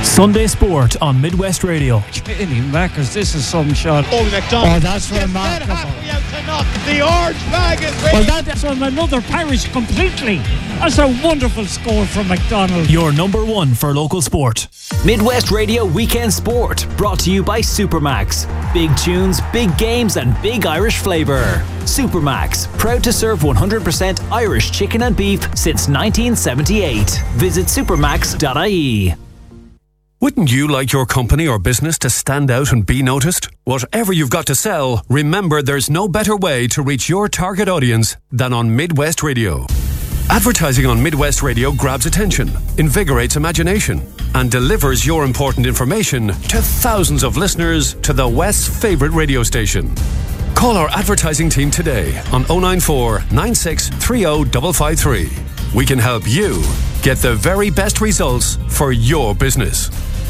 Sunday Sport on Midwest Radio. Really, Mackers, this is some shot. Oh, McDonald. Oh, that's remarkable. The orange flag is ready. Well, that's on another parish completely. That's a wonderful score from McDonald. Your number one for local sport. Midwest Radio Weekend Sport, brought to you by Supermax. Big tunes, big games and big Irish flavour. Supermax, proud to serve 100% Irish chicken and beef since 1978. Visit supermax.ie. Wouldn't you like your company or business to stand out and be noticed? Whatever you've got to sell, remember there's no better way to reach your target audience than on Midwest Radio. Advertising on Midwest Radio grabs attention, invigorates imagination, and delivers your important information to thousands of listeners to the West's favourite radio station. Call our advertising team today on 094 96 30 553. We can help you get the very best results for your business.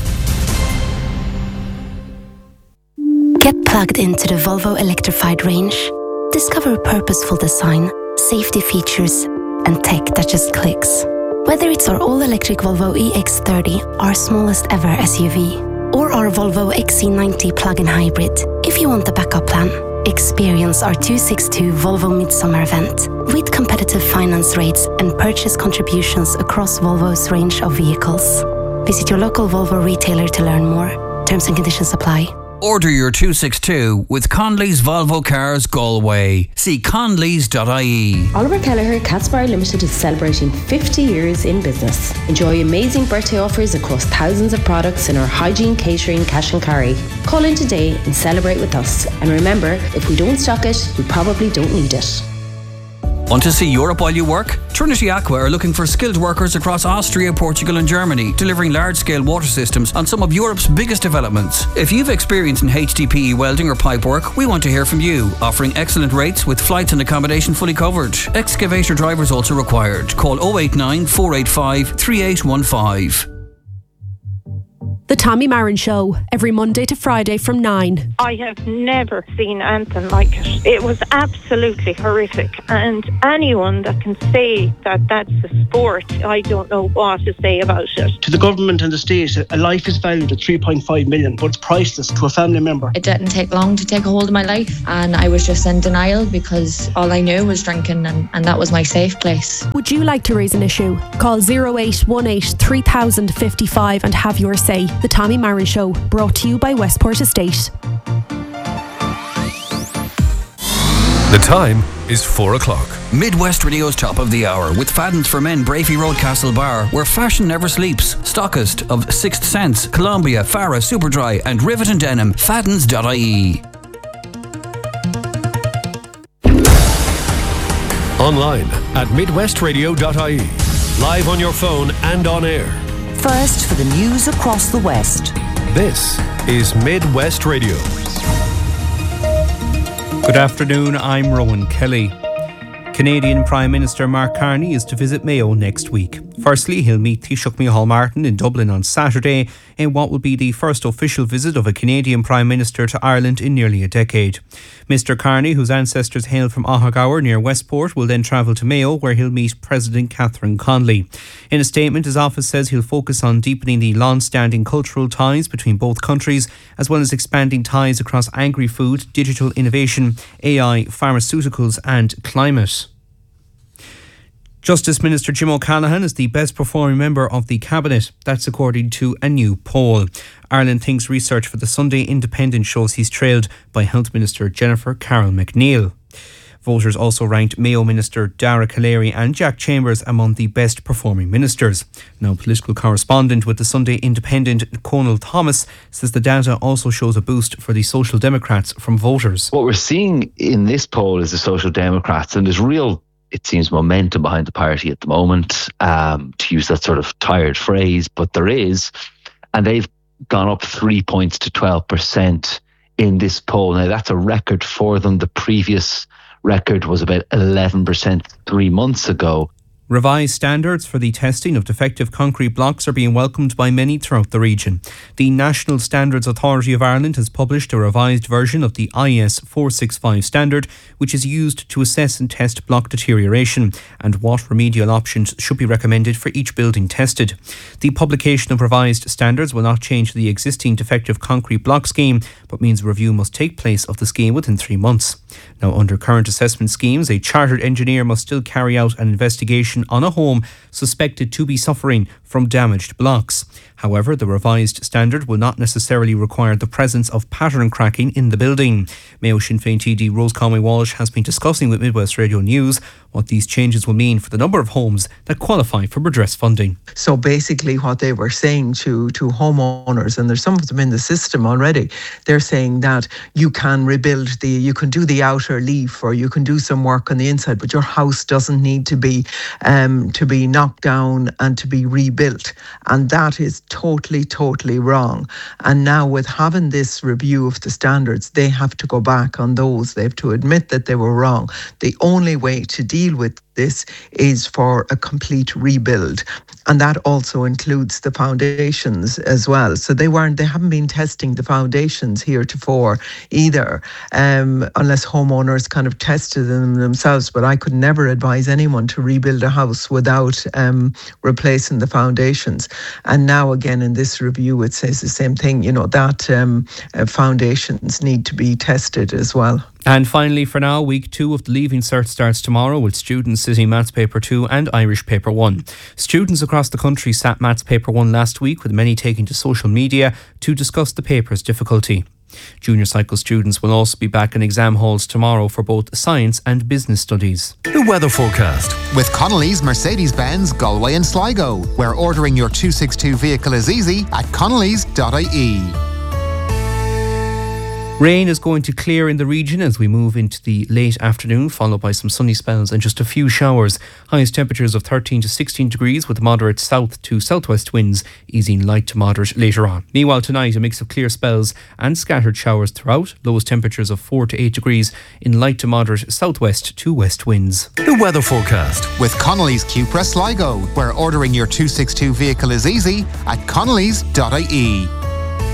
Get plugged into the Volvo electrified range. Discover purposeful design, safety features, and tech that just clicks. Whether it's our all-electric Volvo EX30, our smallest ever SUV, or our Volvo XC90 plug-in hybrid, if you want the backup plan, experience our 262 Volvo Midsummer event with competitive finance rates and purchase contributions across Volvo's range of vehicles. Visit your local Volvo retailer to learn more. Terms and conditions apply. Order your 262 with Conley's Volvo Cars Galway. See conleys.ie. Oliver Kelleher Catsbar Limited is celebrating 50 years in business. Enjoy amazing birthday offers across thousands of products in our hygiene, catering, cash and carry. Call in today and celebrate with us. And remember, if we don't stock it, we probably don't need it. Want to see Europe while you work? Trinity Aqua are looking for skilled workers across Austria, Portugal and Germany, delivering large-scale water systems on some of Europe's biggest developments. If you've experience in HDPE welding or pipe work, we want to hear from you, offering excellent rates with flights and accommodation fully covered. Excavator drivers also required. Call 089 485 3815. The Tommy Marin Show, every Monday to Friday from 9. I have never seen anything like it. It was absolutely horrific. And anyone that can say that that's a sport, I don't know what to say about it. To the government and the state, a life is valued at 3.5 million, but it's priceless to a family member. It didn't take long to take a hold of my life, and I was just in denial because all I knew was drinking, and that was my safe place. Would you like to raise an issue? Call 0818 3055 and have your say. The Tommy Marin Show, brought to you by Westport Estate. The time is 4 o'clock. Midwest Radio's top of the hour with Fadden's for Men, Brafey Road, Castlebar, where fashion never sleeps. Stockist of Sixth Sense, Columbia, Farah, Superdry and Rivet and Denim. Faddens.ie. Online at midwestradio.ie. Live on your phone and on air. First for the news across the West. This is Midwest Radio. Good afternoon, I'm Rowan Kelly. Canadian Prime Minister Mark Carney is to visit Mayo next week. Firstly, he'll meet Taoiseach Micheál Martin in Dublin on Saturday in what will be the first official visit of a Canadian Prime Minister to Ireland in nearly a decade. Mr Carney, whose ancestors hail from Ahagower near Westport, will then travel to Mayo where he'll meet President Catherine Connolly. In a statement, his office says he'll focus on deepening the long-standing cultural ties between both countries, as well as expanding ties across agri-food, digital innovation, AI, pharmaceuticals and climate. Justice Minister Jim O'Callaghan is the best performing member of the Cabinet. That's according to a new poll. Ireland Thinks research for the Sunday Independent shows he's trailed by Health Minister Jennifer Carroll McNeil. Voters also ranked Mayo Minister Dara Calleary and Jack Chambers among the best performing ministers. Now, political correspondent with the Sunday Independent, Conal Thomas, says the data also shows a boost for the Social Democrats from voters. What we're seeing in this poll is the Social Democrats, and there's real, it seems, momentum behind the party at the moment, to use that sort of tired phrase, but there is, and they've gone up 3 points to 12% in this poll. Now, that's a record for them. The previous record was about 11% 3 months ago. Revised standards for the testing of defective concrete blocks are being welcomed by many throughout the region. The National Standards Authority of Ireland has published a revised version of the IS 465 standard, which is used to assess and test block deterioration and what remedial options should be recommended for each building tested. The publication of revised standards will not change the existing defective concrete block scheme, but means review must take place of the scheme within 3 months. Now, under current assessment schemes, a chartered engineer must still carry out an investigation on a home suspected to be suffering from damaged blocks. However, the revised standard will not necessarily require the presence of pattern cracking in the building. Mayo Sinn Féin TD Rose Conway-Walsh has been discussing with Midwest Radio News what these changes will mean for the number of homes that qualify for redress funding. So basically what they were saying to homeowners, and there's some of them in the system already, they're saying that you can rebuild you can do the outer leaf or you can do some work on the inside, but your house doesn't need to be knocked down and to be rebuilt. And that is totally wrong. And now with having this review of the standards, they have to go back on those. They have to admit that they were wrong. The only way to deal with this is for a complete rebuild, and that also includes the foundations as well. So they haven't been testing the foundations heretofore either, unless homeowners kind of tested them themselves. But I could never advise anyone to rebuild a house without replacing the foundations. And now again in this review it says the same thing, that foundations need to be tested as well. And finally, for now, week 2 of the Leaving Cert starts tomorrow with students sitting Maths Paper 2 and Irish Paper 1. Students across the country sat Maths Paper 1 last week, with many taking to social media to discuss the paper's difficulty. Junior cycle students will also be back in exam halls tomorrow for both science and business studies. The weather forecast. With Connolly's Mercedes-Benz Galway and Sligo, where ordering your 262 vehicle is easy at connellys.ie. Rain is going to clear in the region as we move into the late afternoon, followed by some sunny spells and just a few showers. Highest temperatures of 13 to 16 degrees with moderate south to southwest winds, easing light to moderate later on. Meanwhile, tonight, a mix of clear spells and scattered showers throughout. Lowest temperatures of 4 to 8 degrees in light to moderate southwest to west winds. The weather forecast. With Connolly's Cupra Sligo, where ordering your 262 vehicle is easy at connellys.ie.